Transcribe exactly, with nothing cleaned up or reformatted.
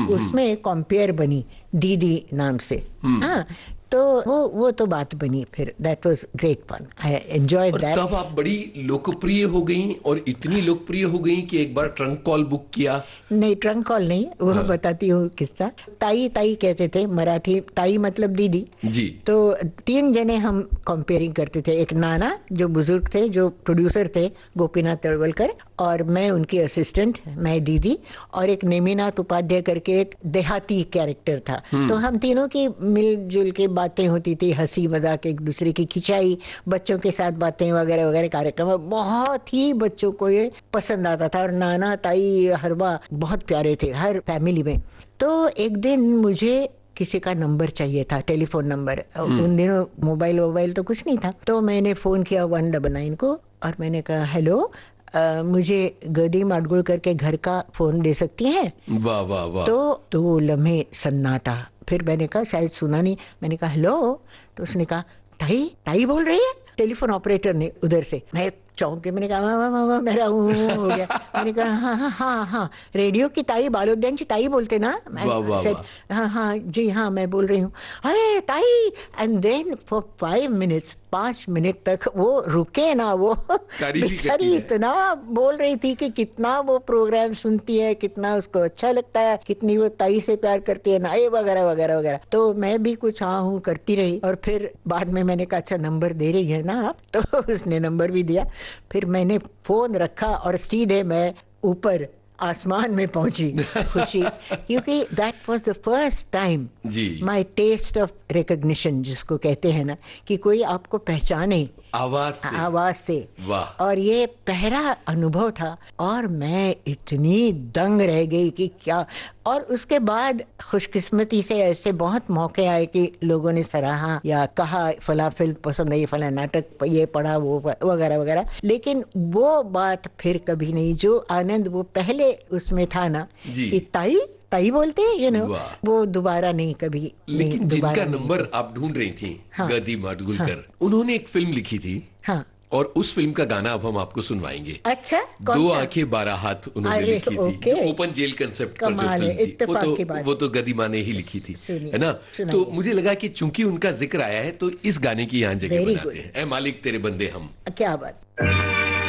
उसमें कंपेयर बनी दीदी नाम से। हाँ, तो वो वो तो बात बनी फिर। That was great fun, I enjoyed that. तब आप बड़ी लोकप्रिय हो गई और इतनी लोकप्रिय हो गई कि एक बार ट्रंक कॉल बुक किया। नहीं, ट्रंक कॉल नहीं, वो हाँ। बताती हूँ किस्सा। ताई ताई कहते थे, मराठी ताई मतलब दीदी जी। तो तीन जने हम कंपेयरिंग करते थे। एक नाना जो बुजुर्ग थे, जो प्रोड्यूसर थे, गोपीनाथ तलवलकर, और मैं उनकी असिस्टेंट, मैं दीदी, और एक नेमिनाथ उपाध्याय करके एक देहाती कैरेक्टर था। तो हम तीनों की मिलजुल के बातें होती थी, हंसी मजाक, एक दूसरे की खिंचाई, बच्चों के साथ बातें वगैरह वगैरह। कार्यक्रम बहुत ही बच्चों को ये पसंद आता था, और नाना ताई हरवा बहुत प्यारे थे हर फैमिली में। तो एक दिन मुझे किसी का नंबर चाहिए था, टेलीफोन नंबर। उन दिनों मोबाइल वोबाइल तो कुछ नहीं था। तो मैंने फोन किया वन डबल नाइन को, और मैंने कहा हेलो, Uh, मुझे गदी माडगुलकर के घर का फोन दे सकती हैं? वाह वाह वाह। तो दो लम्हे सन्नाटा। फिर मैंने कहा शायद सुना नहीं, मैंने कहा हेलो। तो उसने कहा ताई ताई बोल रही है, टेलीफोन ऑपरेटर ने उधर से। मैं चौंक के मैंने कहा वाह वाह वाह, मेरा हो गया। मैंने कहा हाँ हाँ हाँ हाँ, रेडियो की ताई, बालोद्यान की ताई बोलते ना? वाह वाह वाह। हाँ हाँ जी हाँ, मैं बोल रही हूँ। अरे ताई! And then for five minutes, पांच मिनट तक वो रुके ना, वो बेचारी इतना बोल रही थी कि कितना वो प्रोग्राम सुनती है, कितना उसको अच्छा लगता है, कितनी वो ताई से प्यार करती है ना, ये वगैरह वगैरह वगैरह। तो मैं भी कुछ हाँ हूँ करती रही, और फिर बाद में मैंने कहा अच्छा नंबर दे रही है ना आप? तो उसने नंबर भी दिया। फिर मैंने फोन रखा और सीधे मैं ऊपर आसमान में पहुंची खुशी, क्योंकि that was the first time my test of recognition, जिसको कहते हैं ना कि कोई आपको पहचाने आवाज से। आवाज से। वाह। और ये पहला अनुभव था, और मैं इतनी दंग रह गई कि क्या। और उसके बाद खुशकिस्मती से ऐसे बहुत मौके आए कि लोगों ने सराहा या कहा फला फिल्म पसंद आई, फला नाटक ये पढ़ा, वो वगैरह वगैरह। लेकिन वो बात फिर कभी नहीं, जो आनंद वो पहले उसमें था ना कि ताई ताई बोलते हैं, यू नो, वो दोबारा नहीं कभी। लेकिन जिनका नंबर आप ढूंढ रही थी, हाँ, गदी माडगुलकर, हाँ, उन्होंने एक फिल्म लिखी थी, हाँ, और उस फिल्म का गाना अब हम आपको सुनवाएंगे। अच्छा, दो आंखें बारह हाथ उन्होंने लिखी थी, जो ओपन जेल कंसेप्ट पर जो फिल्म थी, वो तो वो तो गदी माँ ने ही लिखी थी, है ना? तो मुझे लगा कि चूंकि उनका जिक्र आया है तो इस गाने की यहाँ जगह बनाते हैं, ऐ मालिक तेरे बंदे हम। क्या बात।